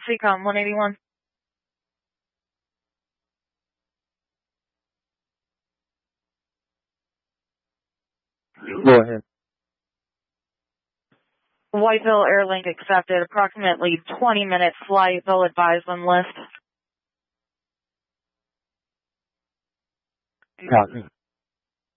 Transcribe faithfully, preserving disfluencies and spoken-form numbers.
Seacom one eighty-one. Go ahead. Whiteville Airlink accepted. Approximately twenty minute flight. They'll advise when lift. Copy.